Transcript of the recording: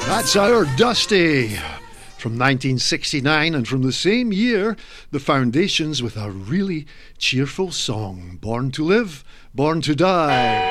That's our Dusty from 1969, and from the same year, the Foundations with a really cheerful song, Born to Live, Born to Die.